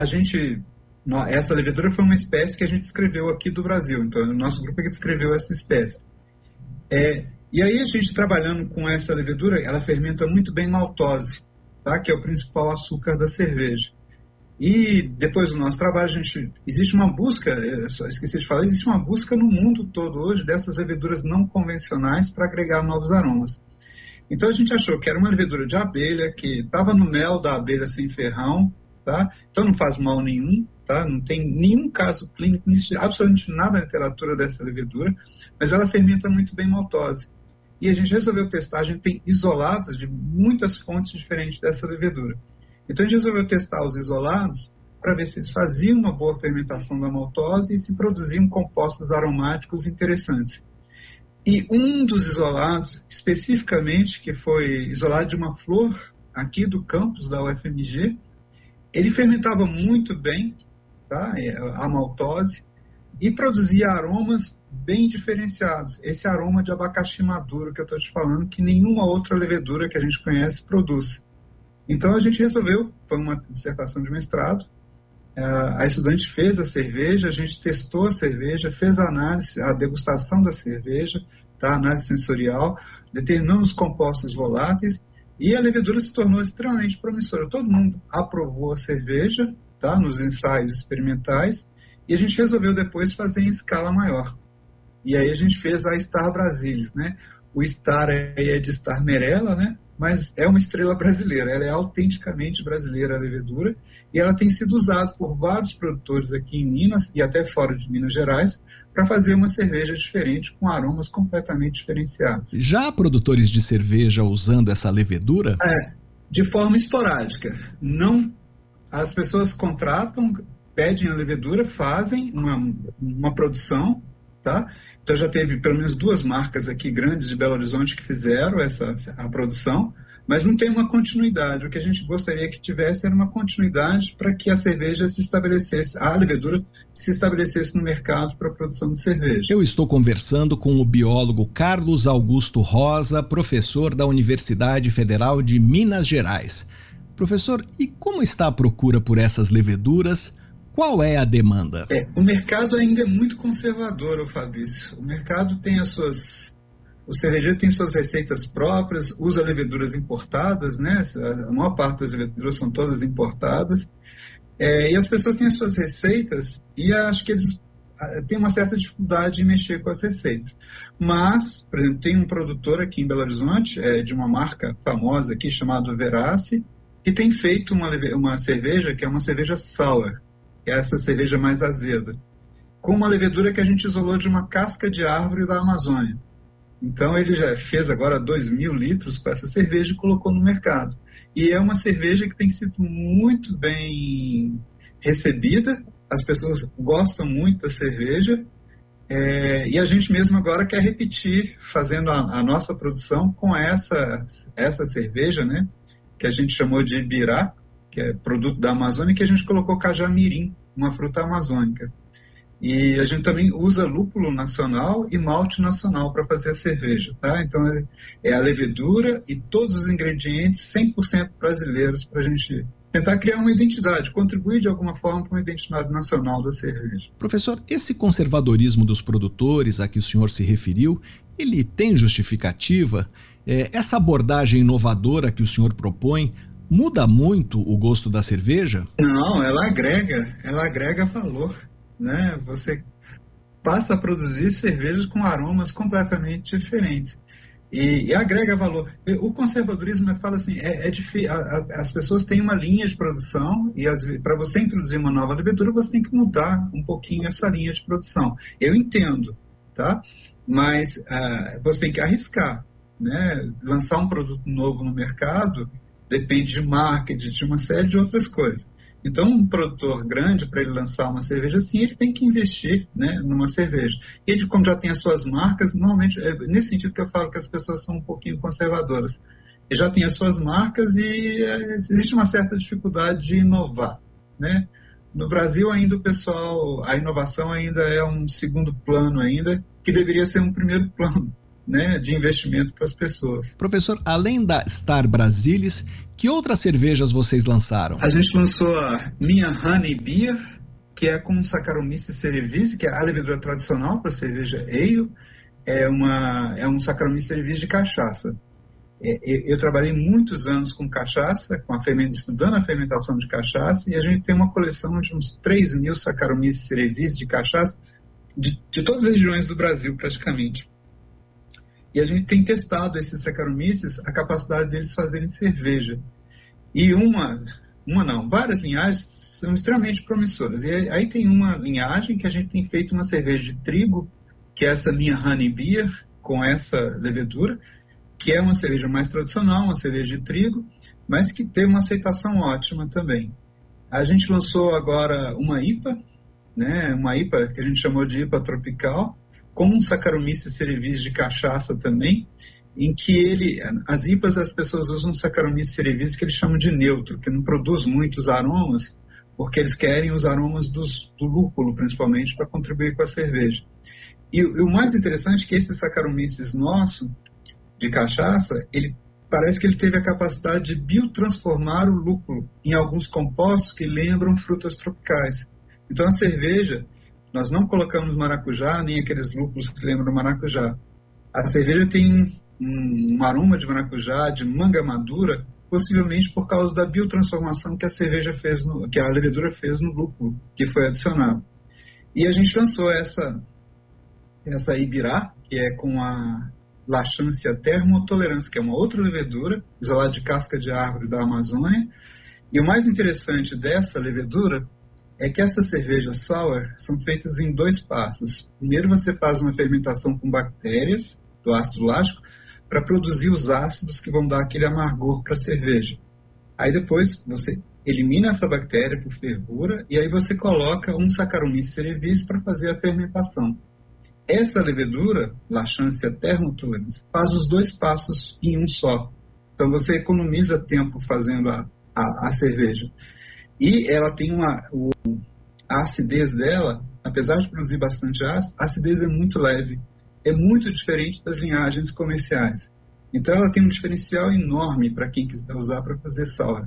essa levedura foi uma espécie que a gente descreveu aqui do Brasil, então o nosso grupo é que descreveu essa espécie. E aí a gente trabalhando com essa levedura, ela fermenta muito bem maltose, tá? Que é o principal açúcar da cerveja. E depois do nosso trabalho, existe uma busca, só esqueci de falar, existe uma busca no mundo todo hoje dessas leveduras não convencionais para agregar novos aromas. Então a gente achou que era uma levedura de abelha, que estava no mel da abelha sem ferrão, tá? Então não faz mal nenhum, tá? Não tem nenhum caso clínico, não existe absolutamente nada na literatura dessa levedura, mas ela fermenta muito bem maltose. E a gente resolveu testar, a gente tem isolados de muitas fontes diferentes dessa levedura. Então a gente resolveu testar os isolados para ver se eles faziam uma boa fermentação da maltose e se produziam compostos aromáticos interessantes. E um dos isolados, especificamente, que foi isolado de uma flor aqui do campus da UFMG, ele fermentava muito bem, tá? A maltose, e produzia aromas bem diferenciados. Esse aroma de abacaxi maduro que eu estou te falando, que nenhuma outra levedura que a gente conhece produz. Então a gente resolveu, foi uma dissertação de mestrado, a estudante fez a cerveja, a gente testou a cerveja, fez a análise, a degustação da cerveja, tá? A análise sensorial, determinamos os compostos voláteis e a levedura se tornou extremamente promissora. Todo mundo aprovou a cerveja, tá? Nos ensaios experimentais, e a gente resolveu depois fazer em escala maior. E aí a gente fez a Star Brasilis, né? O Star é de Star Merella, né? Mas é uma estrela brasileira, ela é autenticamente brasileira, a levedura, e ela tem sido usada por vários produtores aqui em Minas e até fora de Minas Gerais para fazer uma cerveja diferente com aromas completamente diferenciados. Já há produtores de cerveja usando essa levedura? De forma esporádica. Não, as pessoas contratam, pedem a levedura, fazem uma produção, tá? Então já teve pelo menos 2 marcas aqui grandes de Belo Horizonte que fizeram a produção, mas não tem uma continuidade. O que a gente gostaria que tivesse era uma continuidade para que a cerveja se estabelecesse, a levedura se estabelecesse no mercado para a produção de cerveja. Eu estou conversando com o biólogo Carlos Augusto Rosa, professor da Universidade Federal de Minas Gerais. Professor, e como está a procura por essas leveduras? Qual é a demanda? O mercado ainda é muito conservador, Fabrício. O mercado tem o cervejeiro tem suas receitas próprias, usa leveduras importadas, né? A maior parte das leveduras são todas importadas. E as pessoas têm as suas receitas e acho que eles têm uma certa dificuldade em mexer com as receitas. Mas, por exemplo, tem um produtor aqui em Belo Horizonte, de uma marca famosa aqui chamada Verace, que tem feito uma cerveja que é uma cerveja sour, que é essa cerveja mais azeda, com uma levedura que a gente isolou de uma casca de árvore da Amazônia. Então ele já fez agora 2.000 litros com essa cerveja e colocou no mercado. E é uma cerveja que tem sido muito bem recebida, as pessoas gostam muito da cerveja, e a gente mesmo agora quer repetir, fazendo a nossa produção com essa cerveja, né, que a gente chamou de Ibirá, que é produto da Amazônia, que a gente colocou cajamirim, uma fruta amazônica. E a gente também usa lúpulo nacional e malte nacional para fazer a cerveja, tá? Então é a levedura e todos os ingredientes 100% brasileiros para a gente tentar criar uma identidade, contribuir de alguma forma para uma identidade nacional da cerveja. Professor, esse conservadorismo dos produtores a que o senhor se referiu, ele tem justificativa? Essa abordagem inovadora que o senhor propõe muda muito o gosto da cerveja? Não, ela agrega valor, né? Você passa a produzir cervejas com aromas completamente diferentes e agrega valor. O conservadorismo fala assim, as pessoas têm uma linha de produção e para você introduzir uma nova levedura você tem que mudar um pouquinho essa linha de produção. Eu entendo, tá? Mas você tem que arriscar, né? Lançar um produto novo no mercado depende de marketing, de uma série de outras coisas. Então, um produtor grande, para ele lançar uma cerveja assim, ele tem que investir, né, numa cerveja. Ele, como já tem as suas marcas, normalmente, nesse sentido que eu falo que as pessoas são um pouquinho conservadoras. Ele já tem as suas marcas e existe uma certa dificuldade de inovar, né? No Brasil, ainda a inovação ainda é um segundo plano ainda, que deveria ser um primeiro plano. né, de investimento para as pessoas. Professor, além da Star Brasilis, que outras cervejas vocês lançaram? A gente lançou a Minha Honey Beer, que é com Saccharomyces cerevisiae, que é a levedura tradicional para cerveja ale, é um Saccharomyces cerevisiae de cachaça. Eu trabalhei muitos anos com cachaça, estudando a fermentação de cachaça, e a gente tem uma coleção de uns 3.000 Saccharomyces cerevisiae de cachaça de todas as regiões do Brasil, praticamente. E a gente tem testado esses Saccharomyces, a capacidade deles fazerem cerveja. E várias linhagens são extremamente promissoras. E aí tem uma linhagem que a gente tem feito uma cerveja de trigo, que é essa Minha Honey Beer, com essa levedura, que é uma cerveja mais tradicional, uma cerveja de trigo, mas que tem uma aceitação ótima também. A gente lançou agora uma IPA, né, uma IPA que a gente chamou de IPA tropical, com um Saccharomyces cerevisiae de cachaça também, em que as IPAs as pessoas usam Saccharomyces cerevisiae que eles chamam de neutro, que não produz muitos aromas, porque eles querem os aromas do lúpulo, principalmente, para contribuir com a cerveja. E o mais interessante é que esse Saccharomyces nosso, de cachaça, parece que ele teve a capacidade de biotransformar o lúpulo em alguns compostos que lembram frutas tropicais. Então a cerveja, nós não colocamos maracujá, nem aqueles lúpulos que lembram maracujá. A cerveja tem um aroma de maracujá, de manga madura, possivelmente por causa da biotransformação que que a levedura fez no lúpulo, que foi adicionado. E a gente lançou essa Ibirá, que é com a Lachantia thermotolerans, que é uma outra levedura, isolada de casca de árvore da Amazônia. E o mais interessante dessa levedura é que essas cervejas sour são feitas em 2 passos. Primeiro você faz uma fermentação com bactérias do ácido lático para produzir os ácidos que vão dar aquele amargor para a cerveja. Aí depois você elimina essa bactéria por fervura e aí você coloca um Saccharomyces cerevisiae para fazer a fermentação. Essa levedura, Lachantia thermotolerans, faz os 2 passos em um só. Então você economiza tempo fazendo a cerveja. E ela tem a acidez dela, apesar de produzir bastante ácido, a acidez é muito leve. É muito diferente das linhagens comerciais. Então ela tem um diferencial enorme para quem quiser usar para fazer sour.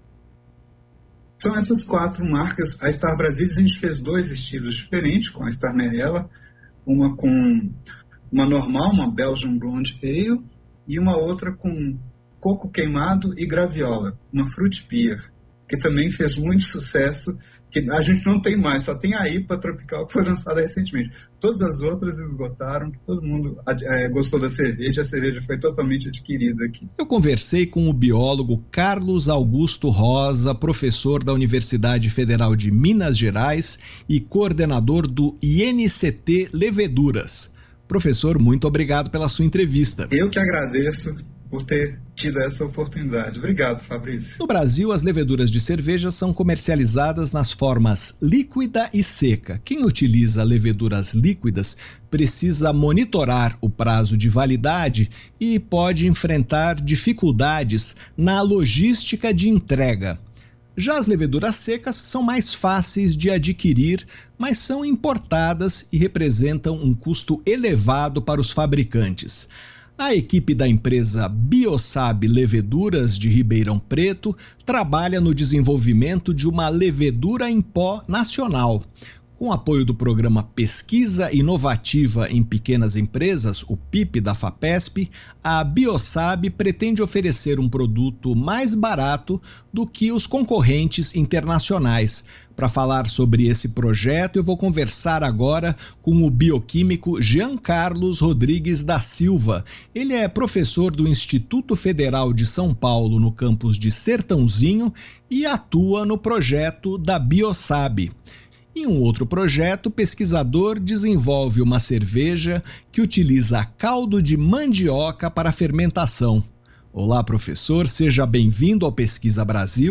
São essas 4 marcas. A Star Brasilis a gente fez 2 estilos diferentes, com a Star Merella, uma com uma normal, uma Belgian Blonde Ale, e uma outra com coco queimado e graviola, uma Fruit Beer, que também fez muito sucesso, que a gente não tem mais, só tem a IPA tropical que foi lançada recentemente. Todas as outras esgotaram, todo mundo gostou da cerveja, a cerveja foi totalmente adquirida aqui. Eu conversei com o biólogo Carlos Augusto Rosa, professor da Universidade Federal de Minas Gerais e coordenador do INCT Leveduras. Professor, muito obrigado pela sua entrevista. Eu que agradeço por ter tido essa oportunidade. Obrigado, Fabrício. No Brasil, as leveduras de cerveja são comercializadas nas formas líquida e seca. Quem utiliza leveduras líquidas precisa monitorar o prazo de validade e pode enfrentar dificuldades na logística de entrega. Já as leveduras secas são mais fáceis de adquirir, mas são importadas e representam um custo elevado para os fabricantes. A equipe da empresa Biosab Leveduras de Ribeirão Preto trabalha no desenvolvimento de uma levedura em pó nacional. Com apoio do programa Pesquisa Inovativa em Pequenas Empresas, o PIP da FAPESP, a Biosab pretende oferecer um produto mais barato do que os concorrentes internacionais. Para falar sobre esse projeto, eu vou conversar agora com o bioquímico Jean Carlos Rodrigues da Silva. Ele é professor do Instituto Federal de São Paulo, no campus de Sertãozinho, e atua no projeto da Biosab. Em um outro projeto, o pesquisador desenvolve uma cerveja que utiliza caldo de mandioca para fermentação. Olá, professor, seja bem-vindo ao Pesquisa Brasil.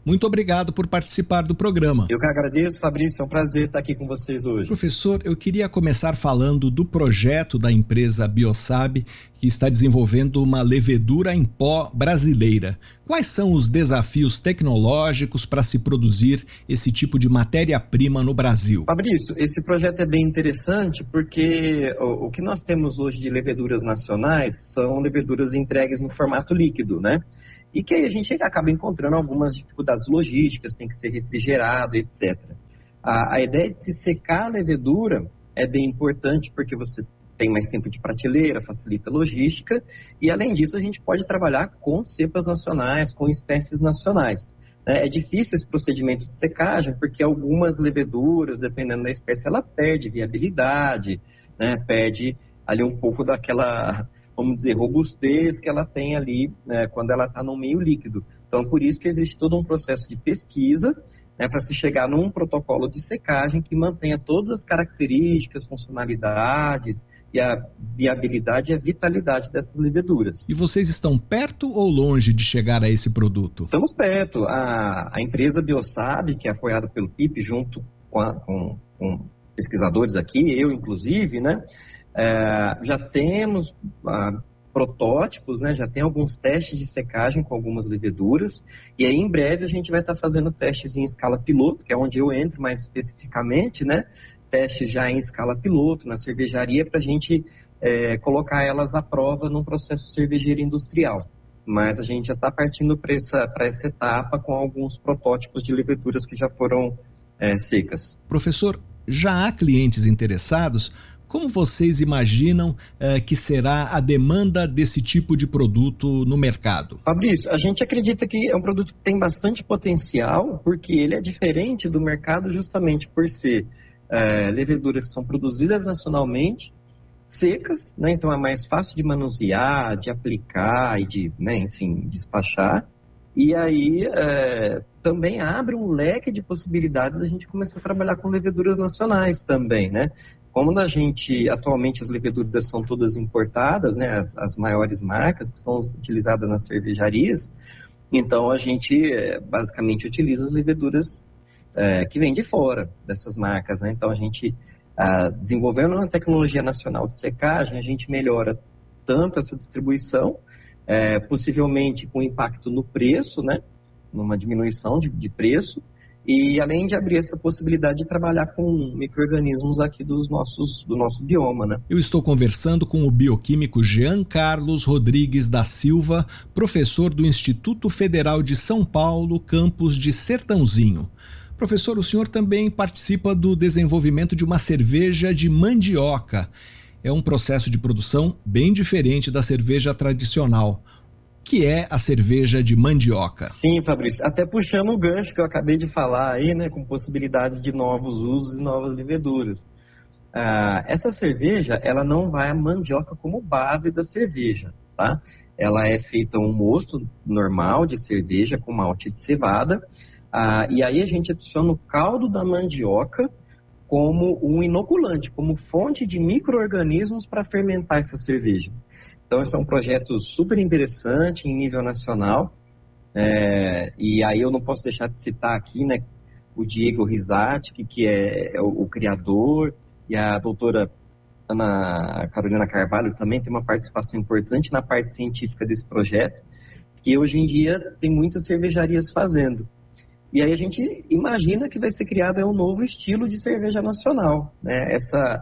Muito obrigado por participar do programa. Eu que agradeço, Fabrício, é um prazer estar aqui com vocês hoje. Professor, eu queria começar falando do projeto da empresa Biosab, que está desenvolvendo uma levedura em pó brasileira. Quais são os desafios tecnológicos para se produzir esse tipo de matéria-prima no Brasil? Fabrício, esse projeto é bem interessante porque o que nós temos hoje de leveduras nacionais são leveduras entregues no formato líquido, né? E que aí a gente acaba encontrando algumas dificuldades logísticas, tem que ser refrigerado, etc. A ideia de se secar a levedura é bem importante porque você tem mais tempo de prateleira, facilita a logística e, além disso, a gente pode trabalhar com cepas nacionais, com espécies nacionais. É difícil esse procedimento de secagem porque algumas leveduras, dependendo da espécie, ela perde viabilidade, né? Perde ali um pouco daquela, vamos dizer, robustez que ela tem ali, né, quando ela está no meio líquido. Então, por isso que existe todo um processo de pesquisa, né, para se chegar num protocolo de secagem que mantenha todas as características, funcionalidades e a viabilidade e a vitalidade dessas leveduras. E vocês estão perto ou longe de chegar a esse produto? Estamos perto. A empresa Biosab, que é apoiada pelo PIP, junto com pesquisadores aqui, eu inclusive, né, já temos protótipos, né, já tem alguns testes de secagem com algumas leveduras, e aí em breve a gente vai estar fazendo testes em escala piloto, que é onde eu entro mais especificamente, né, testes já em escala piloto, na cervejaria, para a gente colocar elas à prova num processo cervejeiro industrial. Mas a gente já está partindo para essa etapa com alguns protótipos de leveduras que já foram secas. Professor, já há clientes interessados? Como vocês imaginam que será a demanda desse tipo de produto no mercado? Fabrício, a gente acredita que é um produto que tem bastante potencial, porque ele é diferente do mercado justamente por ser leveduras que são produzidas nacionalmente, secas, né? Então é mais fácil de manusear, de aplicar e de, né, enfim, despachar. E aí também abre um leque de possibilidades a gente começar a trabalhar com leveduras nacionais também, né? Como atualmente as leveduras são todas importadas, né? As maiores marcas que são utilizadas nas cervejarias, então a gente basicamente utiliza as leveduras que vêm de fora dessas marcas, né? Então a gente, desenvolvendo uma tecnologia nacional de secagem, a gente melhora tanto essa distribuição, possivelmente com impacto no preço, né? Numa diminuição de preço, e além de abrir essa possibilidade de trabalhar com micro-organismos aqui do nosso bioma, né? Eu estou conversando com o bioquímico Jean Carlos Rodrigues da Silva, professor do Instituto Federal de São Paulo, campus de Sertãozinho. Professor, o senhor também participa do desenvolvimento de uma cerveja de mandioca. É um processo de produção bem diferente da cerveja tradicional. O que é a cerveja de mandioca? Sim, Fabrício, até puxando o gancho que eu acabei de falar aí, né, com possibilidades de novos usos e novas leveduras. Essa cerveja, ela não vai a mandioca como base da cerveja, tá? Ela é feita um mosto normal de cerveja com malte de cevada, e aí a gente adiciona o caldo da mandioca como um inoculante, como fonte de micro-organismos para fermentar essa cerveja. Então, esse é um projeto super interessante em nível nacional, e aí eu não posso deixar de citar aqui, né, o Diego Risati, que é o criador, e a doutora Ana Carolina Carvalho também tem uma participação importante na parte científica desse projeto, que hoje em dia tem muitas cervejarias fazendo. E aí a gente imagina que vai ser criado um novo estilo de cerveja nacional, né?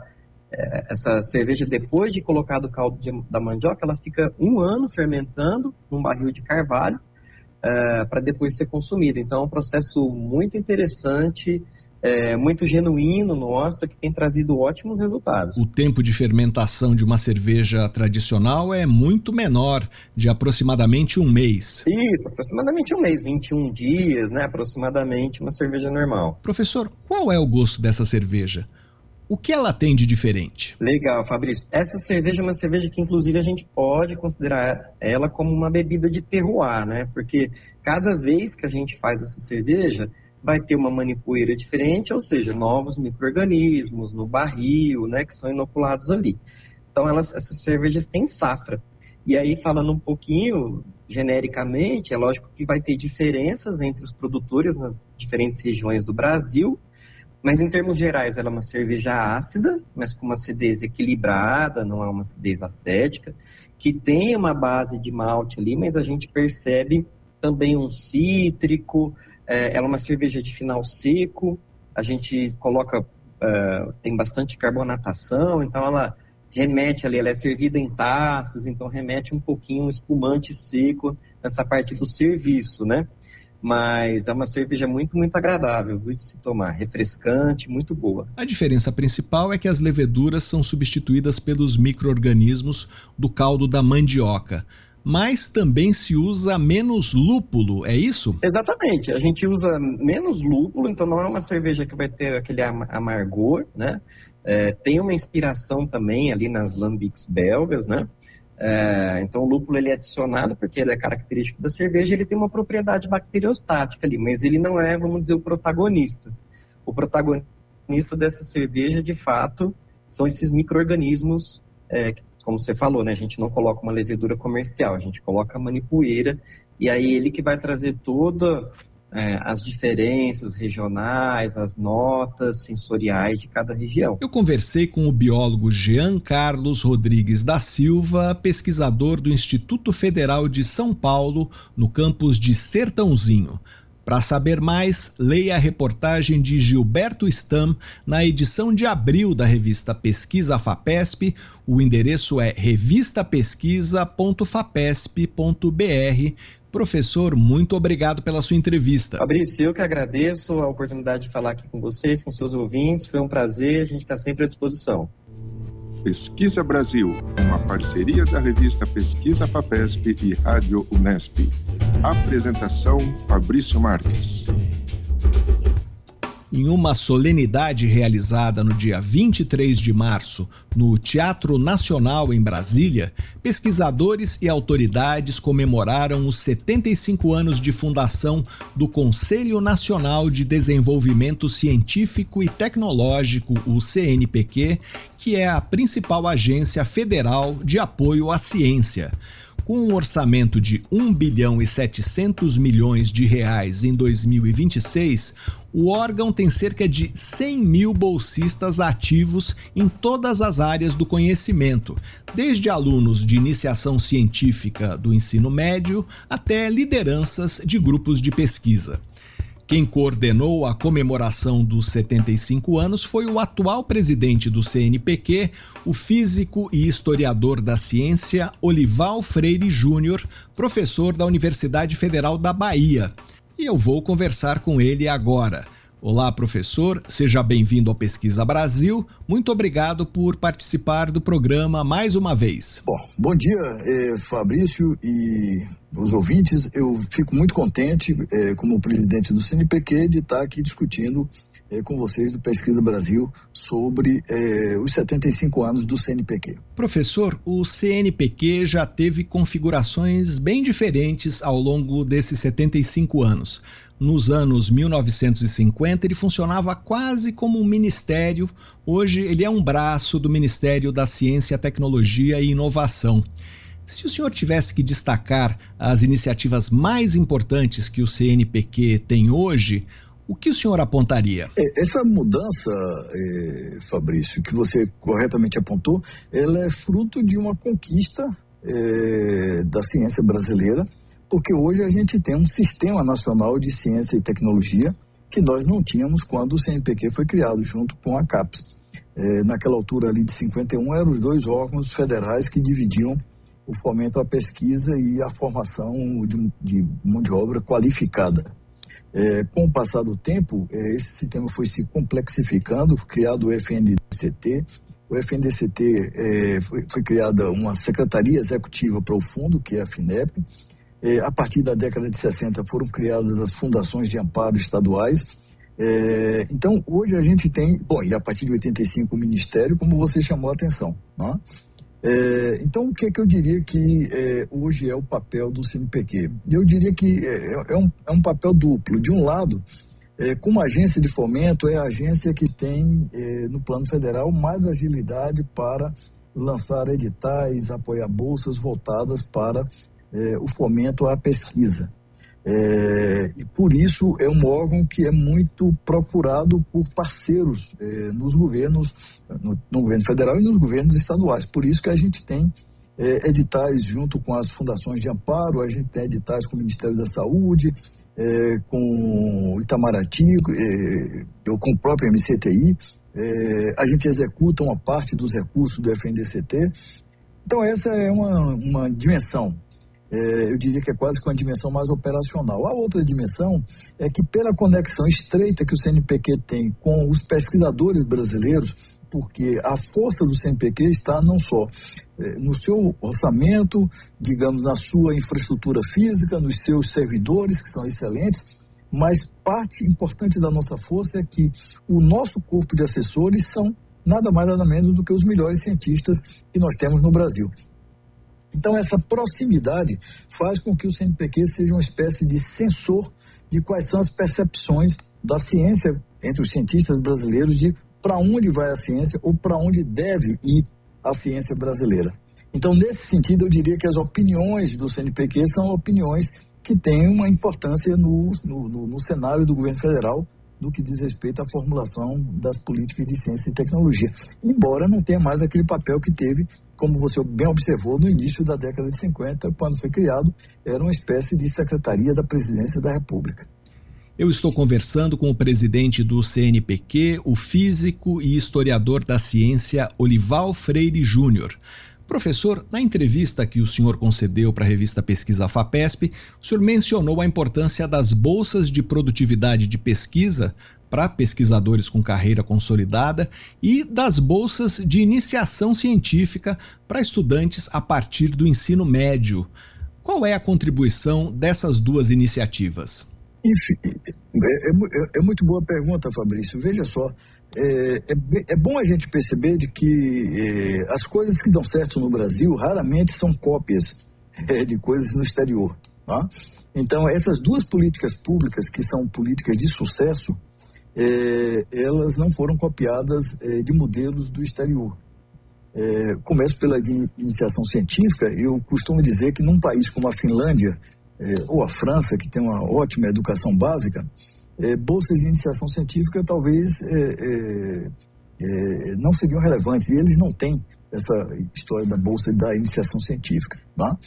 Essa cerveja, depois de colocar o caldo da mandioca, ela fica 1 ano fermentando num barril de carvalho para depois ser consumida. Então é um processo muito interessante, muito genuíno nosso, que tem trazido ótimos resultados. O tempo de fermentação de uma cerveja tradicional é muito menor, de aproximadamente 1 mês. Isso, aproximadamente 1 mês, 21 dias, né, aproximadamente, uma cerveja normal. Professor, qual é o gosto dessa cerveja? O que ela tem de diferente? Legal, Fabrício. Essa cerveja é uma cerveja que, inclusive, a gente pode considerar ela como uma bebida de terroir, né? Porque cada vez que a gente faz essa cerveja, vai ter uma manipoeira diferente, ou seja, novos micro-organismos no barril, né? Que são inoculados ali. Então, essas cervejas têm safra. E aí, falando um pouquinho genericamente, é lógico que vai ter diferenças entre os produtores nas diferentes regiões do Brasil, mas em termos gerais ela é uma cerveja ácida, mas com uma acidez equilibrada, não é uma acidez acética, que tem uma base de malte ali, mas a gente percebe também um cítrico, ela é uma cerveja de final seco, a gente coloca, tem bastante carbonatação, então ela remete ali, ela é servida em taças, então remete um pouquinho um espumante seco nessa parte do serviço, né? Mas é uma cerveja muito, muito agradável, viu, de se tomar, refrescante, muito boa. A diferença principal é que as leveduras são substituídas pelos micro-organismos do caldo da mandioca, mas também se usa menos lúpulo, é isso? Exatamente, a gente usa menos lúpulo, então não é uma cerveja que vai ter aquele amargor, né? Tem uma inspiração também ali nas lambics belgas, né? Então o lúpulo ele é adicionado porque ele é característico da cerveja, ele tem uma propriedade bacteriostática ali, mas ele não é, vamos dizer, o protagonista. O protagonista dessa cerveja, de fato, são esses micro-organismos, como você falou, né? A gente não coloca uma levedura comercial, a gente coloca a manipoeira, e aí ele que vai trazer toda as diferenças regionais, as notas sensoriais de cada região. Eu conversei com o biólogo Jean Carlos Rodrigues da Silva, pesquisador do Instituto Federal de São Paulo, no campus de Sertãozinho. Para saber mais, leia a reportagem de Gilberto Stam na edição de abril da revista Pesquisa FAPESP. O endereço é revistapesquisa.fapesp.br. Professor, muito obrigado pela sua entrevista. Fabrício, eu que agradeço a oportunidade de falar aqui com vocês, com seus ouvintes. Foi um prazer, a gente está sempre à disposição. Pesquisa Brasil, uma parceria da revista Pesquisa FAPESP e Rádio Unesp. Apresentação Fabrício Marques. Em uma solenidade realizada no dia 23 de março, no Teatro Nacional em Brasília, pesquisadores e autoridades comemoraram os 75 anos de fundação do Conselho Nacional de Desenvolvimento Científico e Tecnológico, o CNPq, que é a principal agência federal de apoio à ciência. Com um orçamento de 1 bilhão e 700 milhões de reais em 2026, o órgão tem cerca de 100 mil bolsistas ativos em todas as áreas do conhecimento, desde alunos de iniciação científica do ensino médio até lideranças de grupos de pesquisa. Quem coordenou a comemoração dos 75 anos foi o atual presidente do CNPq, o físico e historiador da ciência Olival Freire Júnior, professor da Universidade Federal da Bahia. E eu vou conversar com ele agora. Olá, professor, seja bem-vindo ao Pesquisa Brasil. Muito obrigado por participar do programa mais uma vez. Bom dia, Fabrício e os ouvintes. Eu fico muito contente, como presidente do CNPq, de estar aqui discutindo com vocês do Pesquisa Brasil sobre os 75 anos do CNPq. Professor, o CNPq já teve configurações bem diferentes ao longo desses 75 anos. Nos anos 1950, ele funcionava quase como um ministério. Hoje, ele é um braço do Ministério da Ciência, Tecnologia e Inovação. Se o senhor tivesse que destacar as iniciativas mais importantes que o CNPq tem hoje, o que o senhor apontaria? Essa mudança, Fabrício, que você corretamente apontou, ela é fruto de uma conquista da ciência brasileira, porque hoje a gente tem um Sistema Nacional de Ciência e Tecnologia que nós não tínhamos quando o CNPq foi criado, junto com a CAPES. Naquela altura ali de 51, eram os dois órgãos federais que dividiam o fomento à pesquisa e a formação de mão de obra qualificada. Com o passar do tempo, esse sistema foi se complexificando, foi criado o FNDCT. O FNDCT foi criada uma secretaria executiva para o fundo, que é a FINEP. A partir da década de 60 foram criadas as fundações de amparo estaduais. Então, hoje a gente tem, e a partir de 85 o Ministério, como você chamou a atenção, né? Então, o que é que eu diria que hoje é o papel do CNPq? Eu diria que é um papel duplo. De um lado, como agência de fomento, é a agência que tem, no plano federal, mais agilidade para lançar editais, apoiar bolsas voltadas para o fomento à pesquisa. E por isso é um órgão que é muito procurado por parceiros nos governos, no governo federal e nos governos estaduais. Por isso que a gente tem editais junto com as fundações de amparo, a gente tem editais com o Ministério da Saúde, com o Itamaraty, com o próprio MCTI, a gente executa uma parte dos recursos do FNDCT. Então essa é uma dimensão, eu diria que é quase que uma dimensão mais operacional. A outra dimensão é que pela conexão estreita que o CNPq tem com os pesquisadores brasileiros, porque a força do CNPq está não só no seu orçamento, digamos, na sua infraestrutura física, nos seus servidores, que são excelentes, mas parte importante da nossa força é que o nosso corpo de assessores são nada mais nada menos do que os melhores cientistas que nós temos no Brasil. Então essa proximidade faz com que o CNPq seja uma espécie de sensor de quais são as percepções da ciência entre os cientistas brasileiros de para onde vai a ciência ou para onde deve ir a ciência brasileira. Então, nesse sentido, eu diria que as opiniões do CNPq são opiniões que têm uma importância no cenário do governo federal no que diz respeito à formulação das políticas de ciência e tecnologia, embora não tenha mais aquele papel que teve, como você bem observou, no início da década de 50, quando foi criado, era uma espécie de secretaria da Presidência da República. Eu estou conversando com o presidente do CNPq, o físico e historiador da ciência Olival Freire Júnior. Professor, na entrevista que o senhor concedeu para a revista Pesquisa FAPESP, o senhor mencionou a importância das bolsas de produtividade de pesquisa para pesquisadores com carreira consolidada e das bolsas de iniciação científica para estudantes a partir do ensino médio. Qual é a contribuição dessas duas iniciativas? É muito boa pergunta, Fabrício. Veja só, é bom a gente perceber de que as coisas que dão certo no Brasil raramente são cópias de coisas no exterior. Tá? Então, essas duas políticas públicas, que são políticas de sucesso, elas não foram copiadas de modelos do exterior. Começo pela iniciação científica. Eu costumo dizer que num país como a Finlândia, ou a França, que tem uma ótima educação básica, bolsas de iniciação científica talvez não seriam relevantes, e eles não têm essa história da bolsa da iniciação científica. Tá?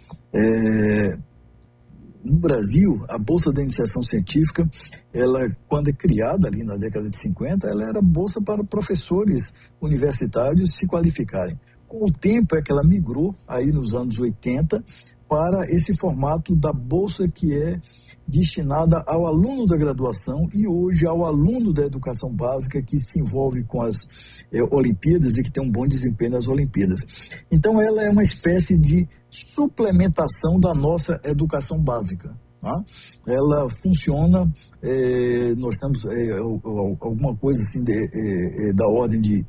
No Brasil, a bolsa da iniciação científica, ela, quando é criada ali na década de 50, ela era bolsa para professores universitários se qualificarem. Com o tempo é que ela migrou, aí nos anos 80, para esse formato da bolsa que é destinada ao aluno da graduação e hoje ao aluno da educação básica que se envolve com as Olimpíadas e que tem um bom desempenho nas Olimpíadas. Então ela é uma espécie de suplementação da nossa educação básica. Tá? Ela funciona, nós temos alguma coisa assim da ordem de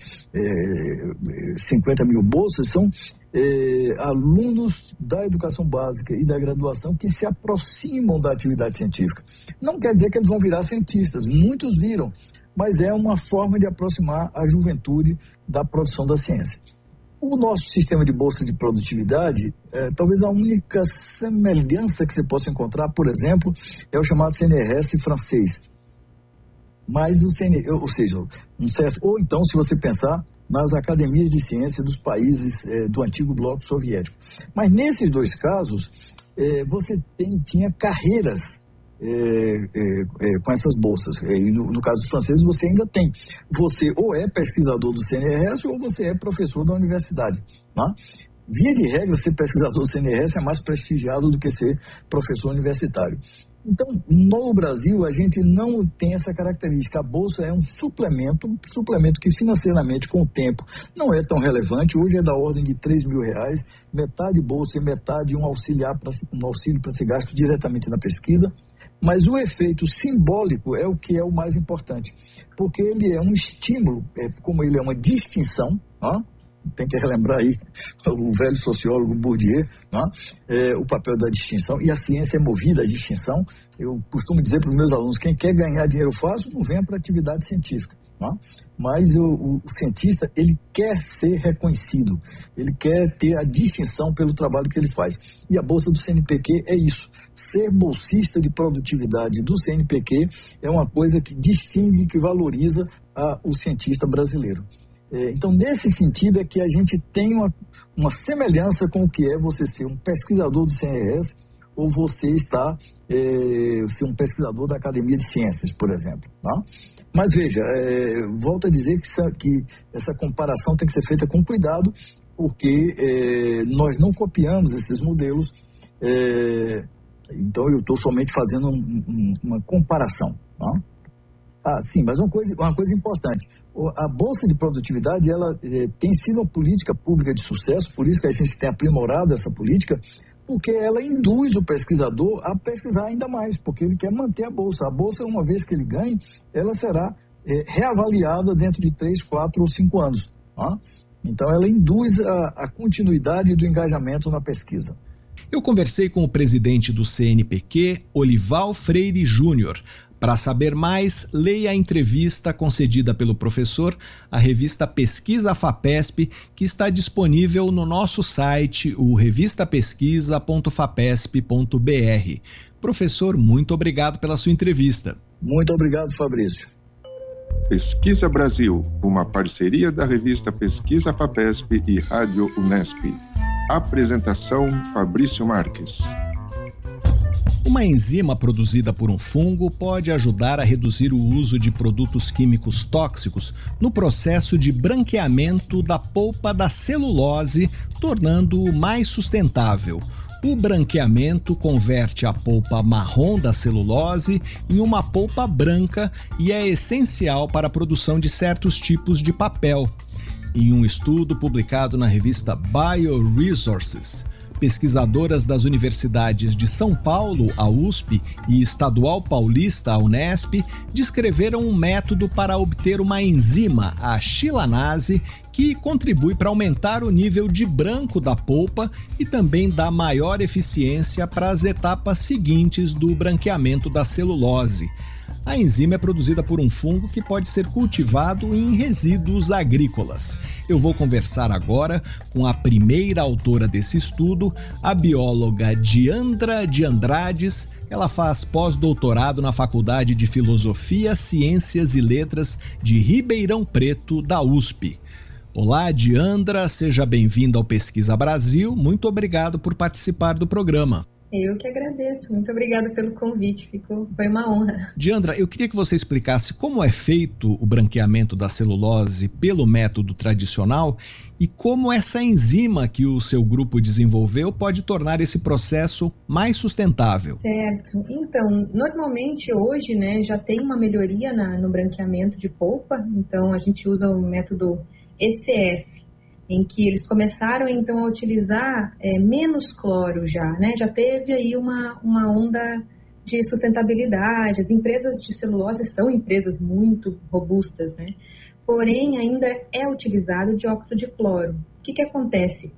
50 mil bolsas, são alunos da educação básica e da graduação que se aproximam da atividade científica. Não quer dizer que eles vão virar cientistas, muitos viram, mas é uma forma de aproximar a juventude da produção da ciência. O nosso sistema de bolsa de produtividade, talvez a única semelhança que você possa encontrar, por exemplo, é o chamado CNRS francês. Mas o CNRS, ou seja, ou então, se você pensar nas academias de ciência dos países do antigo bloco soviético. Mas nesses dois casos, você tinha carreiras com essas bolsas. E no caso dos franceses, você ainda tem. Você ou é pesquisador do CNRS ou você é professor da universidade. Tá? Via de regra, ser pesquisador do CNRS é mais prestigiado do que ser professor universitário. Então, no Brasil, a gente não tem essa característica. A bolsa é um suplemento que financeiramente, com o tempo, não é tão relevante. Hoje é da ordem de R$3.000, metade bolsa e metade um auxílio para ser gasto diretamente na pesquisa. Mas o efeito simbólico é o que é o mais importante, porque ele é um estímulo, como ele é uma distinção, tem que relembrar aí o velho sociólogo Bourdieu, né? O papel da distinção, e a ciência é movida à distinção. Eu costumo dizer para os meus alunos, quem quer ganhar dinheiro fácil, não venha para a atividade científica. Né? Mas o cientista, ele quer ser reconhecido, ele quer ter a distinção pelo trabalho que ele faz. E a Bolsa do CNPq é isso. Ser bolsista de produtividade do CNPq é uma coisa que distingue, que valoriza o cientista brasileiro. Então, nesse sentido, é que a gente tem uma semelhança com o que é você ser um pesquisador do CNRS ou você ser um pesquisador da Academia de Ciências, por exemplo. Tá? Mas veja, volto a dizer que essa comparação tem que ser feita com cuidado, porque nós não copiamos esses modelos, então eu estou somente fazendo uma comparação. Tá? Sim, mas uma coisa importante, a Bolsa de Produtividade, ela tem sido uma política pública de sucesso, por isso que a gente tem aprimorado essa política, porque ela induz o pesquisador a pesquisar ainda mais, porque ele quer manter a Bolsa. A Bolsa, uma vez que ele ganhe, ela será reavaliada dentro de 3, 4 ou 5 anos. Tá? Então, ela induz a continuidade do engajamento na pesquisa. Eu conversei com o presidente do CNPq, Olival Freire Júnior. Para saber mais, leia a entrevista concedida pelo professor à revista Pesquisa FAPESP, que está disponível no nosso site, o revistapesquisa.fapesp.br. Professor, muito obrigado pela sua entrevista. Muito obrigado, Fabrício. Pesquisa Brasil, uma parceria da revista Pesquisa FAPESP e Rádio Unesp. Apresentação Fabrício Marques. Uma enzima produzida por um fungo pode ajudar a reduzir o uso de produtos químicos tóxicos no processo de branqueamento da polpa da celulose, tornando-o mais sustentável. O branqueamento converte a polpa marrom da celulose em uma polpa branca e é essencial para a produção de certos tipos de papel. Em um estudo publicado na revista Bioresources, pesquisadoras das universidades de São Paulo, a USP, e Estadual Paulista, a Unesp, descreveram um método para obter uma enzima, a chilanase, que contribui para aumentar o nível de branco da polpa e também dá maior eficiência para as etapas seguintes do branqueamento da celulose. A enzima é produzida por um fungo que pode ser cultivado em resíduos agrícolas. Eu vou conversar agora com a primeira autora desse estudo, a bióloga Diandra de Andrades. Ela faz pós-doutorado na Faculdade de Filosofia, Ciências e Letras de Ribeirão Preto, da USP. Olá, Diandra, seja bem-vinda ao Pesquisa Brasil. Muito obrigado por participar do programa. Eu que agradeço. Muito obrigada pelo convite. Foi uma honra. Diandra, eu queria que você explicasse como é feito o branqueamento da celulose pelo método tradicional e como essa enzima que o seu grupo desenvolveu pode tornar esse processo mais sustentável. Certo. Então, normalmente hoje, já tem uma melhoria no branqueamento de polpa. Então, a gente usa o método ECF, em que eles começaram então a utilizar menos cloro já teve aí uma onda de sustentabilidade. As empresas de celulose são empresas muito robustas, porém ainda é utilizado dióxido de cloro. O que acontece?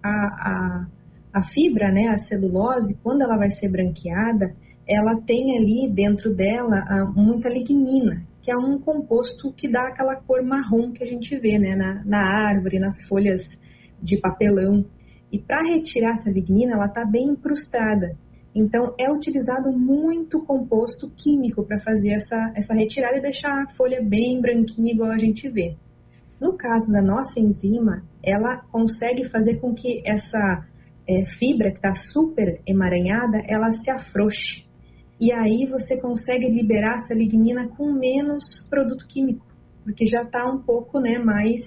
A fibra, a celulose, quando ela vai ser branqueada, ela tem ali dentro dela muita lignina, que é um composto que dá aquela cor marrom que a gente vê na árvore, nas folhas de papelão. E para retirar essa lignina, ela está bem incrustada. Então, é utilizado muito composto químico para fazer essa retirada e deixar a folha bem branquinha, igual a gente vê. No caso da nossa enzima, ela consegue fazer com que essa fibra que está super emaranhada, ela se afrouxe. E aí você consegue liberar essa lignina com menos produto químico, porque já está um pouco mais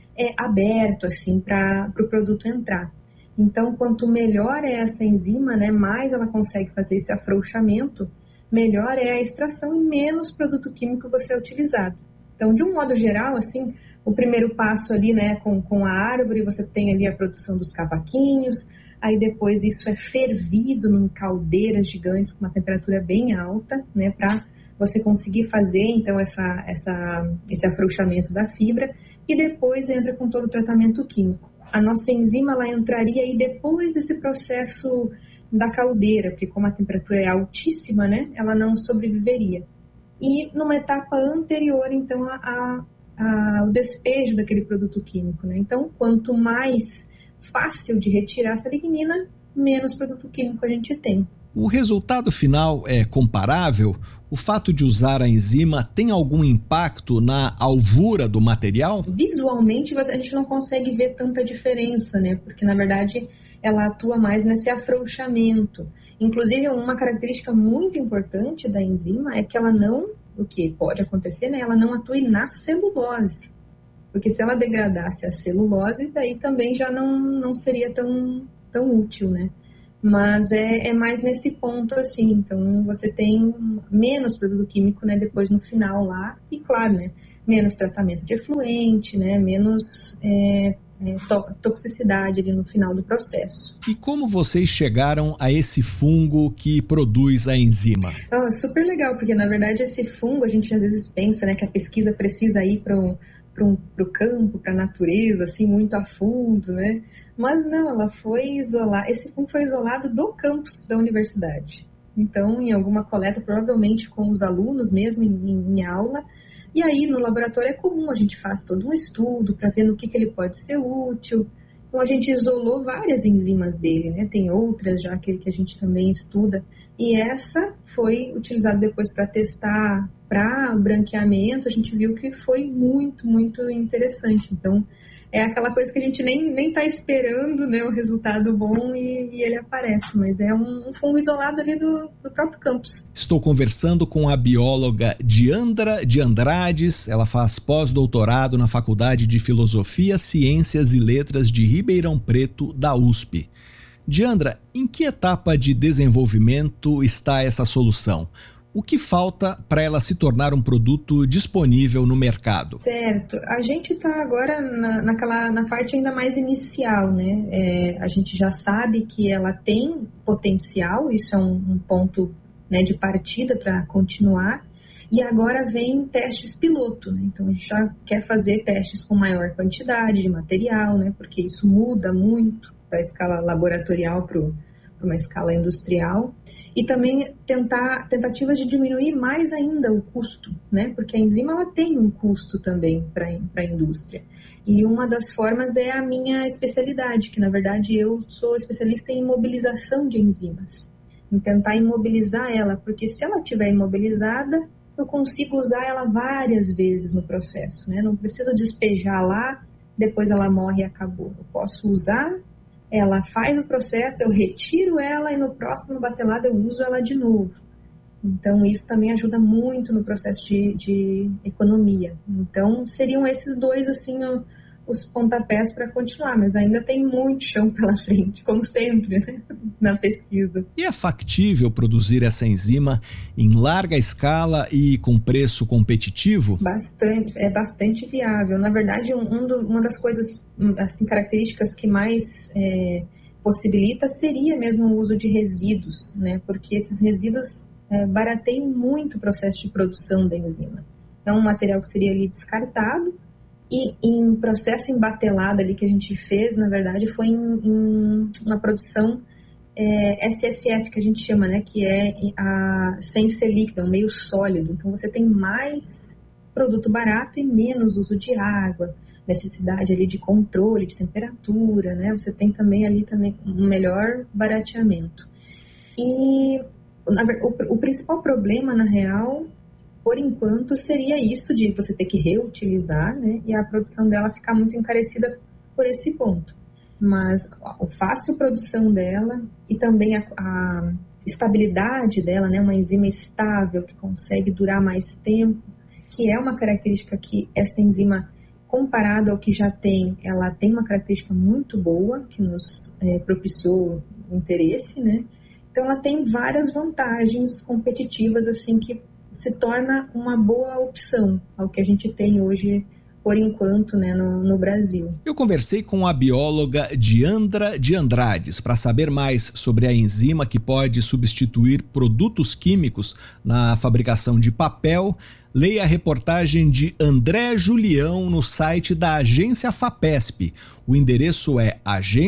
aberto assim, para o produto entrar. Então, quanto melhor é essa enzima, mais ela consegue fazer esse afrouxamento, melhor é a extração e menos produto químico você é utilizado. Então, de um modo geral, assim, o primeiro passo ali, com a árvore, você tem ali a produção dos cavaquinhos. Aí depois isso é fervido em caldeiras gigantes com uma temperatura bem alta, para você conseguir fazer então esse afrouxamento da fibra, e depois entra com todo o tratamento químico. a nossa enzima ela entraria aí depois desse processo da caldeira, porque como a temperatura é altíssima, né, ela não sobreviveria. E numa etapa anterior, então, ao despejo daquele produto químico, né? Então, quanto mais fácil de retirar essa lignina, menos produto químico a gente tem. O resultado final é comparável? O fato de usar a enzima tem algum impacto na alvura do material? Visualmente, a gente não consegue ver tanta diferença, né? Porque, na verdade, ela atua mais nesse afrouxamento. Inclusive, uma característica muito importante da enzima é que ela não, o que pode acontecer, né? Ela não atue na celulose. Porque se ela degradasse a celulose, daí também já não seria tão útil, né? Mas é mais nesse ponto, assim, então você tem menos produto químico, né, depois no final lá, e claro, né, menos tratamento de efluente, né, menos toxicidade ali no final do processo. E como vocês chegaram a esse fungo que produz a enzima? Super legal, porque na verdade esse fungo, a gente às vezes pensa, né, que a pesquisa precisa ir para o campo, para a natureza, assim, muito a fundo, né? Mas não, ela foi isolada, esse fungo foi isolado do campus da universidade. Então, em alguma coleta, provavelmente com os alunos mesmo, em aula. E aí, no laboratório é comum, a gente faz todo um estudo para ver no que ele pode ser útil. Então, a gente isolou várias enzimas dele, né? Tem outras já que a gente também estuda. E essa foi utilizada depois para testar para branqueamento. A gente viu que foi muito, muito interessante. Então, é aquela coisa que a gente nem está esperando, né, o resultado bom e ele aparece. Mas é um fungo isolado ali do próprio campus. Estou conversando com a bióloga Diandra de Andrades. Ela faz pós-doutorado na Faculdade de Filosofia, Ciências e Letras de Ribeirão Preto, da USP. Diandra, em que etapa de desenvolvimento está essa solução? O que falta para ela se tornar um produto disponível no mercado? Certo. A gente está agora na parte ainda mais inicial, né? A gente já sabe que ela tem potencial, isso é um ponto, né, de partida para continuar. E agora vem testes piloto, né? Então a gente já quer fazer testes com maior quantidade de material, né? Porque isso muda muito da escala laboratorial para uma escala industrial. E também tentativas de diminuir mais ainda o custo, né? Porque a enzima ela tem um custo também para a indústria. E uma das formas é a minha especialidade, que na verdade eu sou especialista em imobilização de enzimas. Em tentar imobilizar ela, porque se ela estiver imobilizada, eu consigo usar ela várias vezes no processo, né? Não preciso despejar lá, depois ela morre e acabou. Eu posso usar, ela faz o processo, eu retiro ela e no próximo batelada eu uso ela de novo. Então, isso também ajuda muito no processo de economia. Então, seriam esses dois, assim, os pontapés para continuar, mas ainda tem muito chão pela frente, como sempre, né, na pesquisa. E é factível produzir essa enzima em larga escala e com preço competitivo? É bastante viável. Na verdade, uma das coisas, assim, características que mais possibilita seria mesmo o uso de resíduos, né, porque esses resíduos barateiam muito o processo de produção da enzima. Então, um material que seria ali descartado, e em processo embatelado ali que a gente fez, na verdade, foi em uma produção SSF, que a gente chama, né, que é sem ser líquido, é um meio sólido. Então, você tem mais produto barato e menos uso de água, necessidade ali de controle de temperatura, né? Você tem também um melhor barateamento. E o principal problema, na real, por enquanto, seria isso de você ter que reutilizar, né, e a produção dela ficar muito encarecida por esse ponto. Mas a fácil produção dela e também a estabilidade dela, né, uma enzima estável que consegue durar mais tempo, que é uma característica que essa enzima, comparado ao que já tem, ela tem uma característica muito boa, que nos propiciou o interesse, né? Então, ela tem várias vantagens competitivas, assim, que se torna uma boa opção ao que a gente tem hoje por enquanto, né, no Brasil. Eu conversei com a bióloga Diandra de Andrades para saber mais sobre a enzima que pode substituir produtos químicos na fabricação de papel. Leia a reportagem de André Julião no site da Agência FAPESP. O endereço é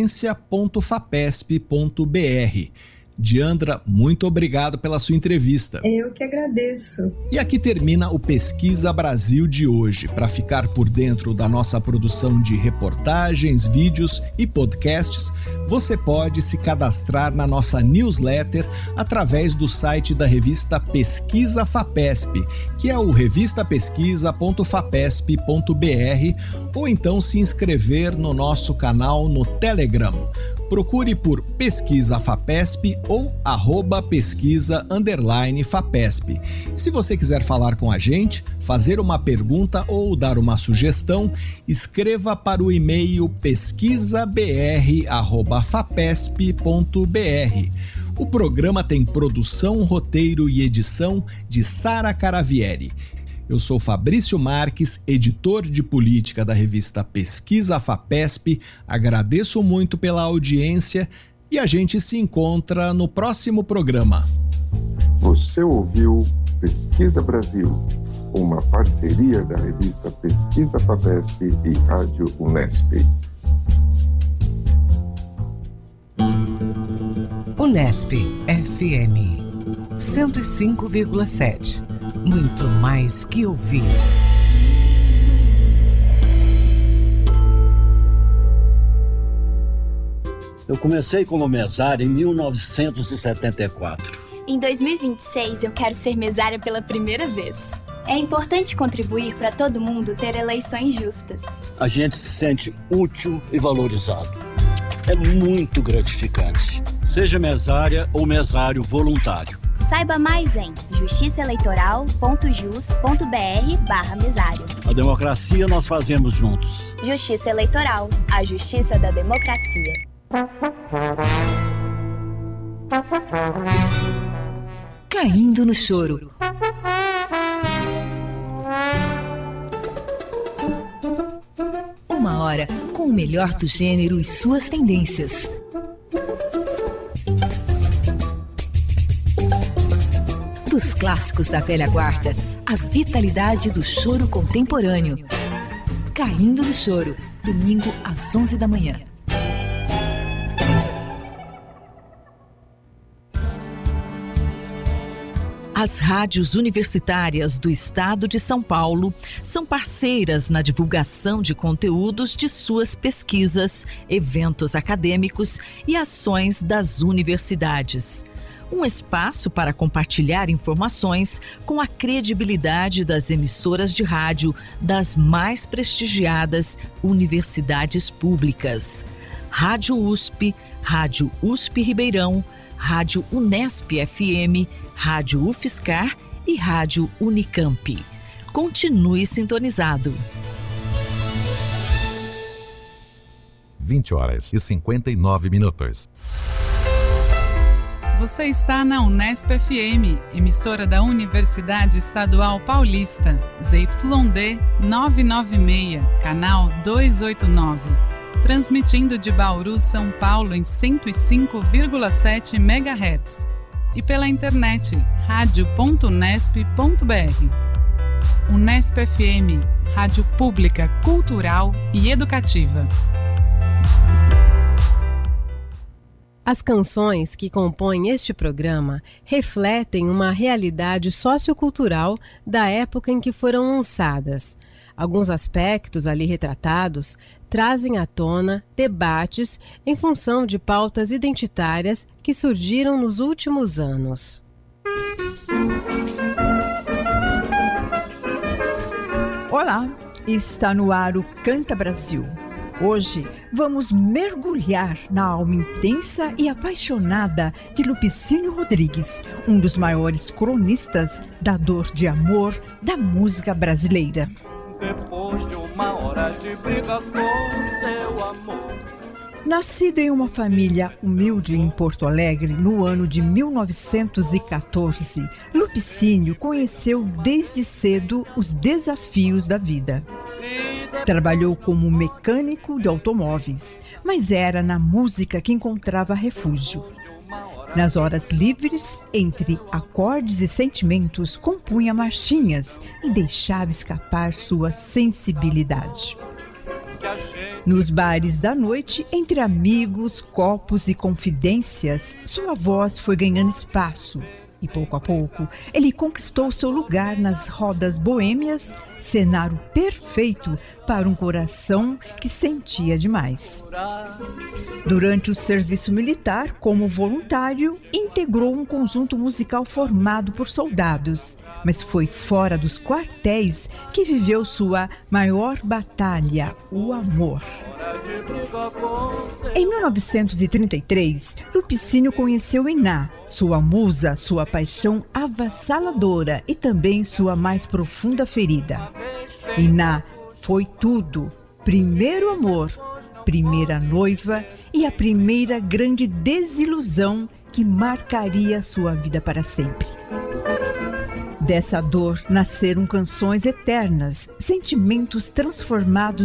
agencia.fapesp.br. Diandra, muito obrigado pela sua entrevista. Eu que agradeço. E aqui termina o Pesquisa Brasil de hoje. Para ficar por dentro da nossa produção de reportagens, vídeos e podcasts, você pode se cadastrar na nossa newsletter através do site da revista Pesquisa FAPESP, que é o revistapesquisa.fapesp.br, ou então se inscrever no nosso canal no Telegram. Procure por Pesquisa FAPESP ou @pesquisa_FAPESP. E se você quiser falar com a gente, fazer uma pergunta ou dar uma sugestão, escreva para o e-mail pesquisabr@fapesp.br. O programa tem produção, roteiro e edição de Sara Caravieri. Eu sou Fabrício Marques, editor de política da revista Pesquisa FAPESP. Agradeço muito pela audiência e a gente se encontra no próximo programa. Você ouviu Pesquisa Brasil, uma parceria da revista Pesquisa FAPESP e Rádio Unesp. Unesp FM 105,7. Muito mais que ouvir. Eu comecei como mesária em 1974. Em 2026, eu quero ser mesária pela primeira vez. É importante contribuir para todo mundo ter eleições justas. A gente se sente útil e valorizado. É muito gratificante. Seja mesária ou mesário voluntário. Saiba mais em justiçaeleitoral.jus.br/mesário. A democracia nós fazemos juntos. Justiça Eleitoral, a justiça da democracia. Caindo no choro. Uma hora com o melhor do gênero e suas tendências. Dos clássicos da velha guarda, a vitalidade do choro contemporâneo. Caindo no Choro, domingo às 11 da manhã. As rádios universitárias do estado de São Paulo são parceiras na divulgação de conteúdos de suas pesquisas, eventos acadêmicos e ações das universidades. Um espaço para compartilhar informações com a credibilidade das emissoras de rádio das mais prestigiadas universidades públicas. Rádio USP, Rádio USP Ribeirão, Rádio Unesp FM, Rádio UFSCar e Rádio Unicamp. Continue sintonizado. 20h59. Você está na Unesp FM, emissora da Universidade Estadual Paulista, ZYD 996, canal 289. Transmitindo de Bauru, São Paulo em 105,7 MHz. E pela internet, radio.unesp.br. Unesp FM, rádio pública, cultural e educativa. As canções que compõem este programa refletem uma realidade sociocultural da época em que foram lançadas. Alguns aspectos ali retratados trazem à tona debates em função de pautas identitárias que surgiram nos últimos anos. Olá, está no ar o Canta Brasil. Hoje vamos mergulhar na alma intensa e apaixonada de Lupicínio Rodrigues, um dos maiores cronistas da dor de amor da música brasileira. Depois de uma hora de briga com seu amor. Nascido em uma família humilde em Porto Alegre no ano de 1914, Lupicínio conheceu desde cedo os desafios da vida. Trabalhou como mecânico de automóveis, mas era na música que encontrava refúgio. Nas horas livres, entre acordes e sentimentos, compunha marchinhas e deixava escapar sua sensibilidade. Nos bares da noite, entre amigos, copos e confidências, sua voz foi ganhando espaço. E pouco a pouco, ele conquistou seu lugar nas rodas boêmias, cenário perfeito para um coração que sentia demais. Durante o serviço militar, como voluntário, integrou um conjunto musical formado por soldados, mas foi fora dos quartéis que viveu sua maior batalha, o amor. Em 1933, Lupicínio conheceu Iná, sua musa, sua paixão avassaladora e também sua mais profunda ferida. Iná foi tudo: primeiro amor, primeira noiva e a primeira grande desilusão que marcaria sua vida para sempre. Dessa dor nasceram canções eternas, sentimentos transformados